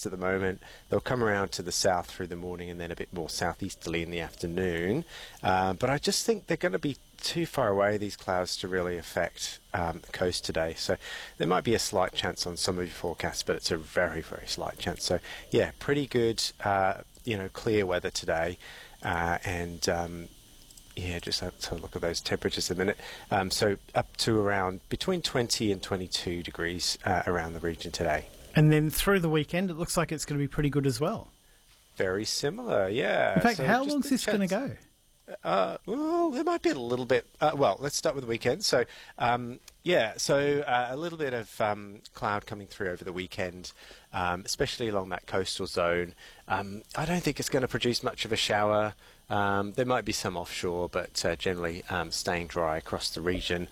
at the moment. They'll come around to the south through the morning and then a bit more southeasterly in the afternoon. But I just think they're going to be too far away, these clouds, to really affect the coast today. So there might be a slight chance on some of your forecasts, but it's a very, very slight chance. So yeah, pretty good, clear weather today. Just have a look at those temperatures a minute. So up to around between 20 and 22 degrees around the region today. And then through the weekend, it looks like it's going to be pretty good as well. Very similar, yeah. In fact, so how long is this going to go? Well, there might be a little bit. Let's start with the weekend. So, a little bit of cloud coming through over the weekend, especially along that coastal zone. I don't think it's going to produce much of a shower. There might be some offshore, but generally staying dry across the region.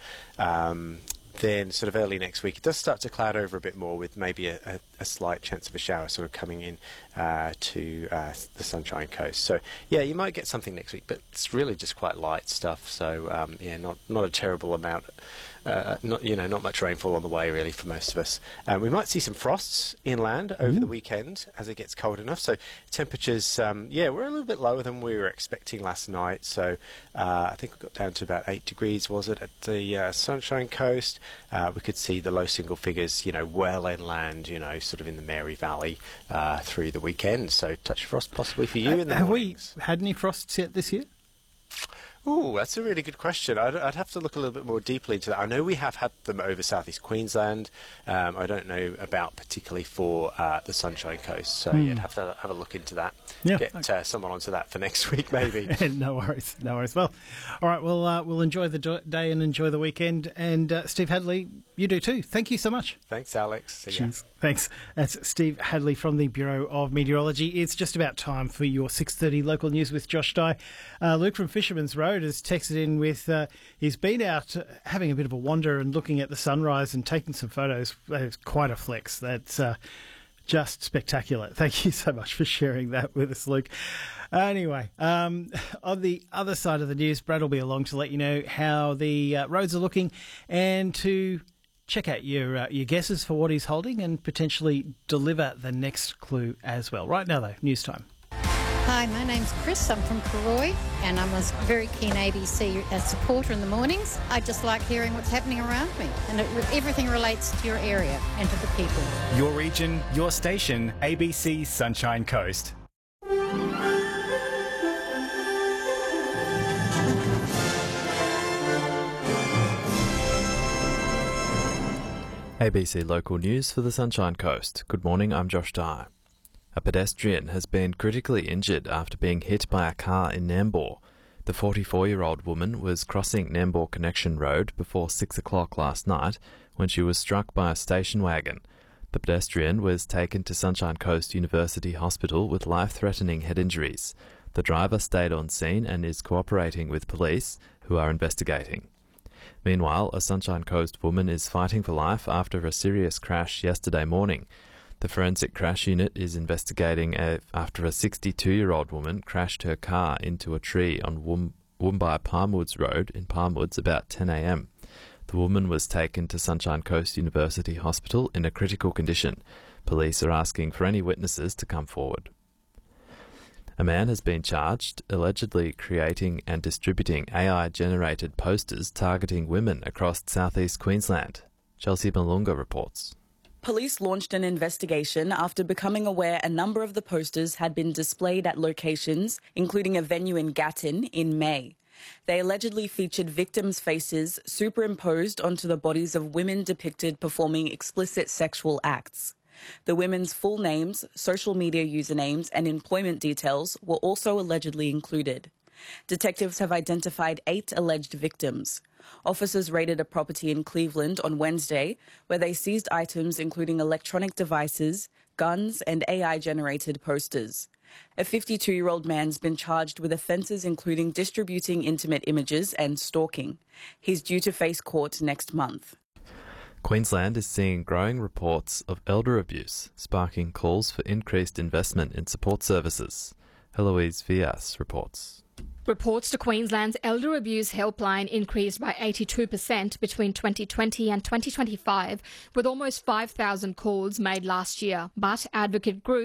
Then sort of early next week, it does start to cloud over a bit more with maybe a slight chance of a shower sort of coming in to the Sunshine Coast. So, yeah, you might get something next week, but it's really just quite light stuff. So, not a terrible amount. Not much rainfall on the way really for most of us. We might see some frosts inland over the weekend as it gets cold enough. So temperatures, we're a little bit lower than we were expecting last night. So I think we got down to about 8 degrees, was it, at the Sunshine Coast. We could see the low single figures, well inland, sort of in the Mary Valley through the weekend. So touch of frost possibly for you in the mornings. Have we had any frosts yet this year? Oh, that's a really good question. I'd have to look a little bit more deeply into that. I know we have had them over southeast Queensland. I don't know about particularly for the Sunshine Coast, so you'd have to have a look into that. Yeah, Get someone onto that for next week, maybe. No worries. Well, all right, we'll enjoy the day and enjoy the weekend. And Steve Hadley, you do too. Thank you so much. Thanks, Alex. See ya. Cheers. Thanks. That's Steve Hadley from the Bureau of Meteorology. It's just about time for your 6:30 local news with Josh Dye. Luke from Fisherman's Road has texted in with he's been out having a bit of a wander and looking at the sunrise and taking some photos. It's quite a flex. That's just spectacular. Thank you so much for sharing that with us, Luke. Anyway, on the other side of the news, Brad will be along to let you know how the roads are looking and to check out your guesses for what he's holding and potentially deliver the next clue as well. Right now, though, news time. Hi, my name's Chris. I'm from Karoi and I'm a very keen ABC supporter in the mornings. I just like hearing what's happening around me and everything relates to your area and to the people. Your region, your station, ABC Sunshine Coast. ABC Local News for the Sunshine Coast. Good morning, I'm Josh Dye. A pedestrian has been critically injured after being hit by a car in Nambour. The 44-year-old woman was crossing Nambour Connection Road before 6 o'clock last night when she was struck by a station wagon. The pedestrian was taken to Sunshine Coast University Hospital with life-threatening head injuries. The driver stayed on scene and is cooperating with police, who are investigating. Meanwhile, a Sunshine Coast woman is fighting for life after a serious crash yesterday morning. The Forensic Crash Unit is investigating after a 62-year-old woman crashed her car into a tree on Woombye Palmwoods Road in Palmwoods about 10 a.m. The woman was taken to Sunshine Coast University Hospital in a critical condition. Police are asking for any witnesses to come forward. A man has been charged, allegedly creating and distributing AI-generated posters targeting women across southeast Queensland. Chelsea Malunga reports. Police launched an investigation after becoming aware a number of the posters had been displayed at locations, including a venue in Gatton, in May. They allegedly featured victims' faces superimposed onto the bodies of women depicted performing explicit sexual acts. The women's full names, social media usernames and employment details were also allegedly included. Detectives have identified 8 alleged victims. Officers raided a property in Cleveland on Wednesday, where they seized items including electronic devices, guns and AI-generated posters. A 52-year-old man's been charged with offences including distributing intimate images and stalking. He's due to face court next month. Queensland is seeing growing reports of elder abuse, sparking calls for increased investment in support services. Heloise Vias reports. Reports to Queensland's Elder Abuse Helpline increased by 82% between 2020 and 2025, with almost 5,000 calls made last year. But advocate groups